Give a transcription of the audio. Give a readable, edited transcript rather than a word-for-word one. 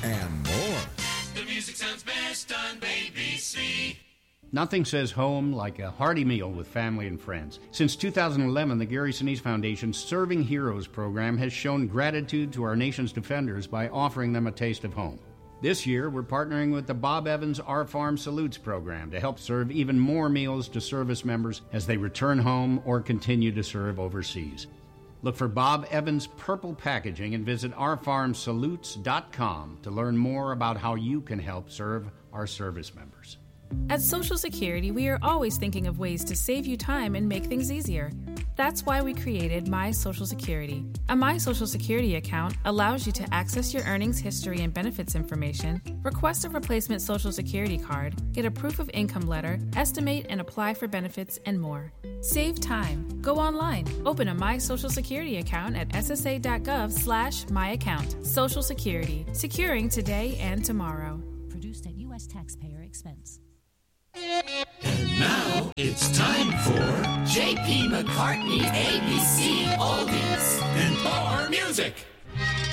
and more. The music sounds best on ABC. Nothing says home like a hearty meal with family and friends. Since 2011, the Gary Sinise Foundation's Serving Heroes program has shown gratitude to our nation's defenders by offering them a taste of home. This year, we're partnering with the Bob Evans Our Farm Salutes program to help serve even more meals to service members as they return home or continue to serve overseas. Look for Bob Evans Purple Packaging and visit ourfarmsalutes.com to learn more about how you can help serve our service members. At Social Security, we are always thinking of ways to save you time and make things easier. That's why we created My Social Security. A My Social Security account allows you to access your earnings history and benefits information, request a replacement Social Security card, get a proof of income letter, estimate and apply for benefits, and more. Save time. Go online. Open a My Social Security account at ssa.gov/myaccount. Social Security. Securing today and tomorrow. Produced at U.S. taxpayer expense. And now it's time for J.P. McCartney's ABC Oldies and more music.